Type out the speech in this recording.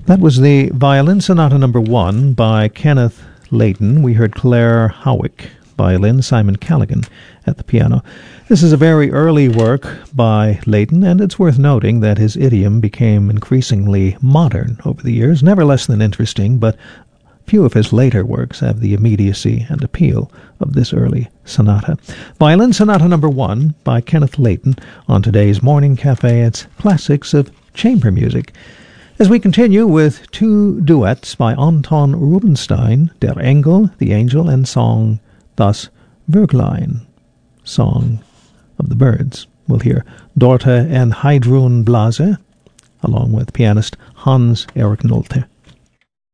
That was the Violin Sonata Number 1 by Kenneth Layton. We heard Claire Howick, violin, Simon Callaghan at the piano. This is a very early work by Layton, and it's worth noting that his idiom became increasingly modern over the years, never less than interesting, but few of his later works have the immediacy and appeal of this early sonata. Violin Sonata Number 1 by Kenneth Layton on today's Morning Cafe. It's classics of chamber music. As we continue with two duets by Anton Rubinstein, Der Engel, the Angel, and Song Das Vöglein, Song of the Birds. We'll hear Dorte and Heidrun Blase, along with pianist Hans-Erik Nolte.